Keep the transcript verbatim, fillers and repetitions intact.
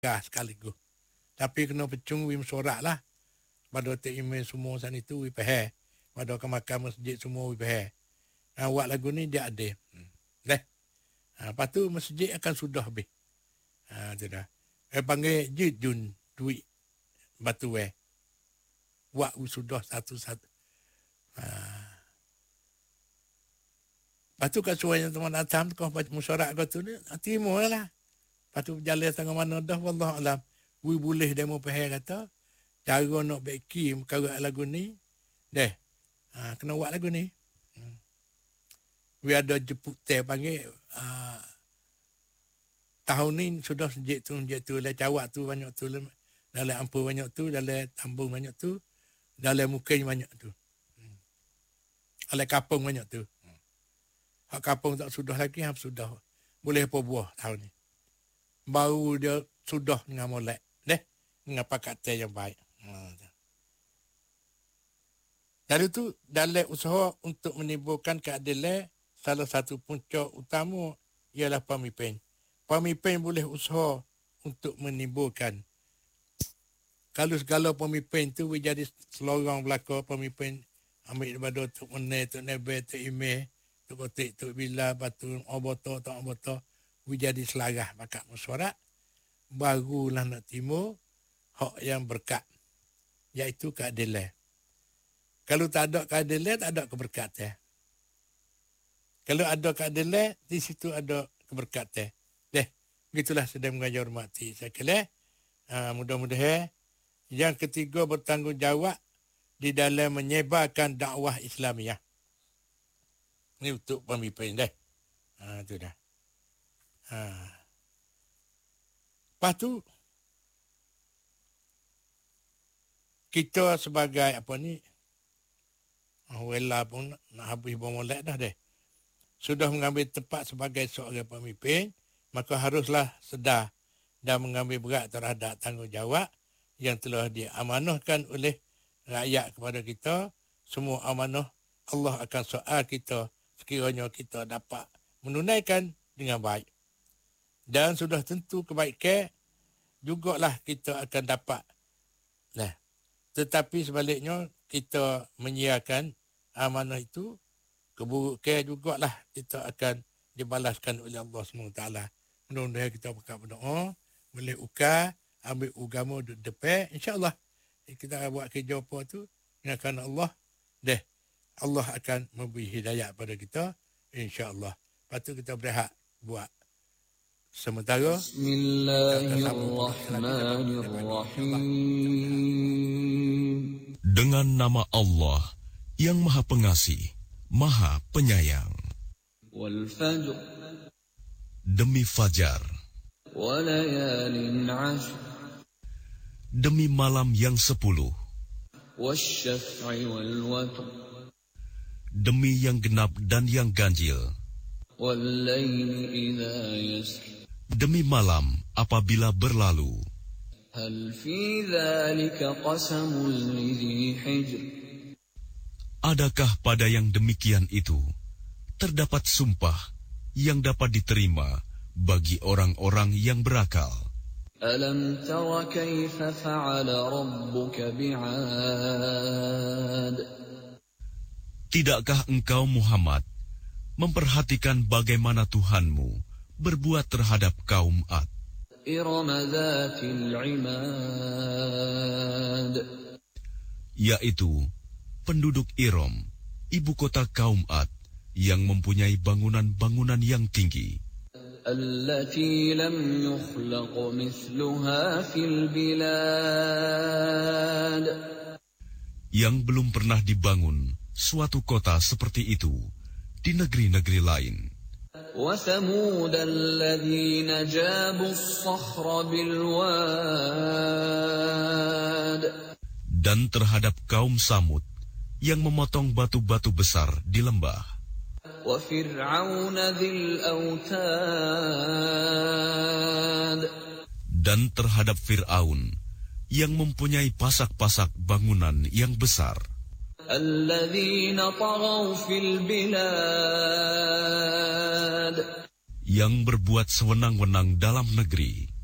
gas sekaligus. Tapi kena pecung wim sorak lah. Pada tak email semua sana itu wi peh. Pada ke makan masjid semua wi peh. Ha, buat lagu ni dia ada. Hmm. Dah. Ha, lepas tu masjid akan sudah habis. Ha, tu dah. Eh panggil je jun duit batu eh. Buat sudah satu-satu. Ha. Lepas tu kat suai yang teman atam kau baca musyarak kau tu ni, timur lah. Lepas tu berjalan tengah mana dah, wallahualam. Wi boleh demo peheh kata, cara nak beki perkara lagu ni, deh, ha, kena buat lagu ni. Hmm. Wi ada jeput teh panggil, uh, tahun ni sudah sejak tu, sejak tu, lah cawak tu banyak tu, dalam ampun banyak tu, dalam tambung banyak tu, dalam mukim banyak tu. Hmm. Dalam kapung banyak tu. Hmm. Hak kapung tak sudah lagi, hak sudah. Boleh apa buah tahun ni. Baru dia sudah dengan molek. Deh, dengan pakat teh yang baik. Hmm. Dari itu, dalam usaha untuk menimbulkan keadilan, salah satu punca utama ialah pemimpin. Pemimpin boleh usaha untuk menimbulkan. Kalau segala pemimpin tu jadi selorong belaka, pemimpin ambil daripada Tok Meneh, Tok Nebel, Tok Imeh, Tok Kotik, Tok Bila, Batu, Oboto, Tok Oboto, jadi selarah pakat musyarak, barulah nak timur hak yang berkat, iaitu keadilan. Kalau tak ada keadilan, tak ada keberkatan. Kalau ada keadilan, di situ ada keberkatan. Deh, begitulah sedang mengajar hormati. Saya kira, uh, mudah-mudahan yang ketiga bertanggungjawab di dalam menyebarkan dakwah Islamiah. Ini untuk pemimpin deh. Ha, itu dah. Ha. Lepas tu, kita sebagai apa ni, wala pun nak habis bermulak dah deh. Sudah mengambil tempat sebagai seorang pemimpin, maka haruslah sedar dan mengambil berat terhadap tanggungjawab yang telah diamanahkan oleh rakyat kepada kita. Semua amanah Allah akan soal kita sekiranya kita dapat menunaikan dengan baik. Dan sudah tentu kebaikan jugalah kita akan dapat. Nah, tetapi sebaliknya kita menyiarkan amanah itu, keburukan jugalah kita akan dibalaskan oleh Allah subhanahu wa taala. Mudah-mudahan kita berdoa, boleh ukar, ambil agama di depan, insya-Allah kita buat kerja apa tu dengan kerana Allah, deh Allah akan memberi hidayah pada kita, insya-Allah. Lepas tu kita berehat buat sementara. Bismillahirrahmanirrahim. Dengan nama Allah yang Maha Pengasih, Maha Penyayang. Wal fajr. Demi fajar. Walayalin ashr. Demi malam yang sepuluh. Wasyaf'i wal watr. Demi yang genap dan yang ganjil. Wallayli idza yasr. Demi malam apabila berlalu. Hal fi dzalika qasamul lidhi hijr. Adakah pada yang demikian itu terdapat sumpah yang dapat diterima bagi orang-orang yang berakal? Alam tara kaifa fa'ala rabbuka bi'ad. Tidakkah engkau Muhammad memperhatikan bagaimana Tuhanmu berbuat terhadap kaum Ad? Iram dzatil imad. Yaitu penduduk Iram, ibu kota kaum Ad, yang mempunyai bangunan-bangunan yang tinggi. Allati lam yukhlaq mithluha fil bilad. Yang belum pernah dibangun suatu kota seperti itu di negeri-negeri lain. Wa thamud alladhina jabu as-sakhra bil wad. Dan terhadap kaum Samud yang memotong batu-batu besar di lembah. Wa fir'auna dzil autad. Dan terhadap Fir'aun yang mempunyai pasak-pasak bangunan yang besar. Alladzina taghaw fil bilad. Yang berbuat sewenang-wenang dalam negeri.